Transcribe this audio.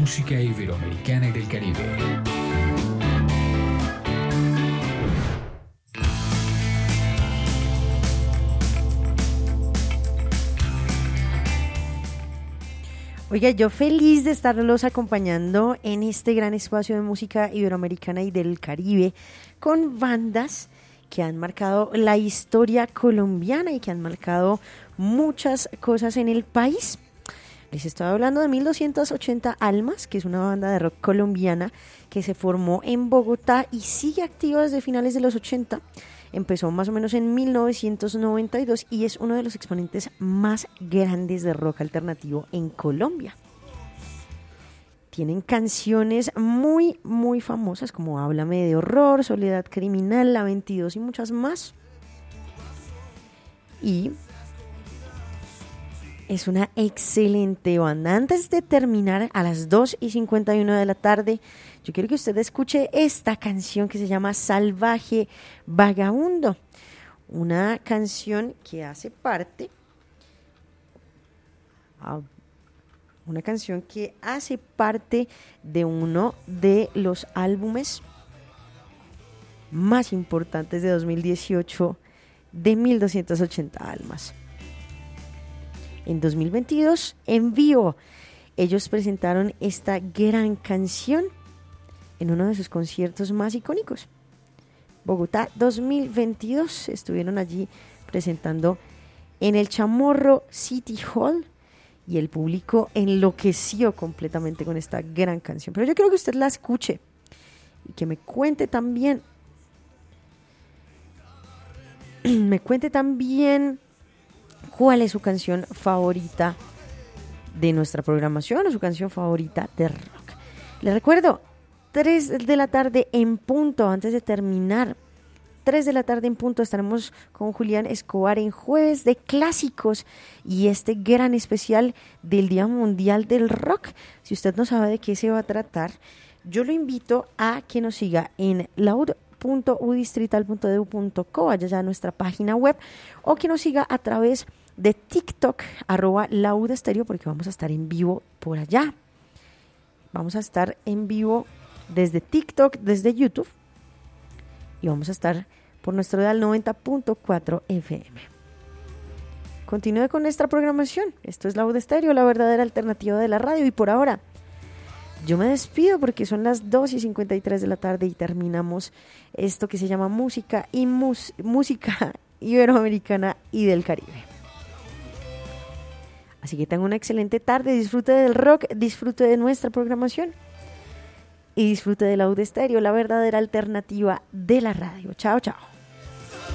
música iberoamericana y del Caribe. Oiga, yo feliz de estarlos acompañando en este gran espacio de música iberoamericana y del Caribe con bandas que han marcado la historia colombiana y que han marcado muchas cosas en el país. Les estoy hablando de 1280 Almas, que es una banda de rock colombiana que se formó en Bogotá y sigue activa desde finales de los 80. Empezó más o menos en 1992 y es uno de los exponentes más grandes de rock alternativo en Colombia. Tienen canciones muy, muy famosas como Háblame de Horror, Soledad Criminal, La 22 y muchas más. Y es una excelente banda. Antes de terminar a las 2:51 de la tarde, yo quiero que usted escuche esta canción que se llama Salvaje Vagabundo. Una canción que hace parte... Una canción que hace parte de uno de los álbumes más importantes de 2018 de 1280 Almas. En 2022, en vivo, ellos presentaron esta gran canción en uno de sus conciertos más icónicos. Bogotá 2022, estuvieron allí presentando en el Chamorro City Hall y el público enloqueció completamente con esta gran canción. Pero yo quiero que usted la escuche y que me cuente también cuál es su canción favorita de nuestra programación o su canción favorita de rock. Les recuerdo, 3 de la tarde en punto, antes de terminar, 3 de la tarde en punto estaremos con Julián Escobar en Jueves de Clásicos y este gran especial del Día Mundial del Rock. Si usted no sabe de qué se va a tratar, yo lo invito a que nos siga en laud.udistrital.edu.co, allá ya nuestra página web, o que nos siga a través de TikTok, @laudestereo, porque vamos a estar en vivo por allá. Vamos a estar en vivo desde TikTok, desde YouTube, y vamos a estar por nuestro dial 90.4 FM. Continúe con nuestra programación. Esto es Laude Estéreo, la verdadera alternativa de la radio. Y por ahora, yo me despido porque son las 2:53 de la tarde y terminamos esto que se llama música iberoamericana y del Caribe. Así que tenga una excelente tarde, disfrute del rock, disfrute de nuestra programación y disfrute de Laude Estéreo, la verdadera alternativa de la radio. Chao, chao.